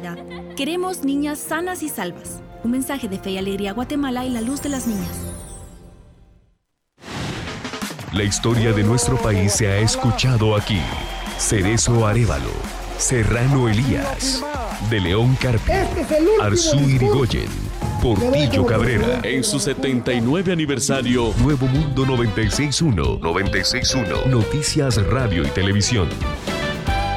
Navidad. Queremos niñas sanas y salvas. Un mensaje de Fe y Alegría Guatemala y la luz de las niñas. La historia de nuestro país se ha escuchado aquí. Cerezo Arévalo, Serrano Elías, De León Carpio, Arzú Irigoyen, Portillo Cabrera. En su 79 aniversario, Nuevo Mundo 96.1. Noticias, radio y televisión.